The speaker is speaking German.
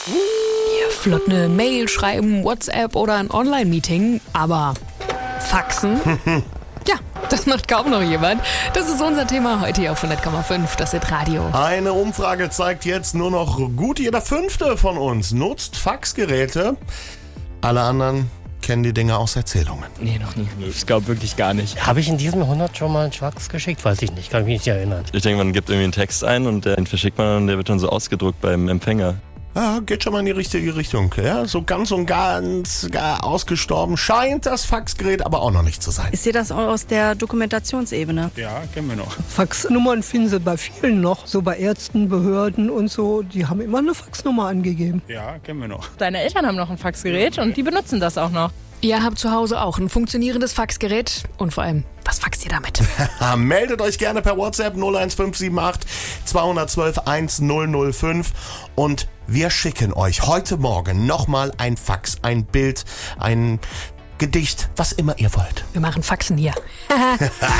Hier flott eine Mail schreiben, WhatsApp oder ein Online-Meeting, aber Faxen? Ja, das macht kaum noch jemand. Das ist unser Thema heute hier auf 100,5, das ist Radio. Eine Umfrage zeigt jetzt, nur noch gut jeder Fünfte von uns nutzt Faxgeräte. Alle anderen kennen die Dinge aus Erzählungen. Nee, noch nie. Ich glaube wirklich gar nicht. Habe ich in diesem Jahrhundert schon mal einen Fax geschickt? Weiß ich nicht, kann mich nicht erinnern. Ich denke, man gibt irgendwie einen Text ein und den verschickt man und der wird dann so ausgedruckt beim Empfänger. Ja, geht schon mal in die richtige Richtung. Ja, so ganz und gar ausgestorben scheint das Faxgerät aber auch noch nicht zu sein. Ich sehe das auch aus der Dokumentationsebene. Ja, kennen wir noch. Faxnummern finden Sie bei vielen noch, so bei Ärzten, Behörden und so. Die haben immer eine Faxnummer angegeben. Ja, kennen wir noch. Deine Eltern haben noch ein Faxgerät und die benutzen das auch noch. Ihr habt zu Hause auch ein funktionierendes Faxgerät und vor allem, was faxt ihr damit? Meldet euch gerne per WhatsApp 01578 212 1005 und wir schicken euch heute Morgen nochmal ein Fax, ein Bild, ein Gedicht, was immer ihr wollt. Wir machen Faxen hier.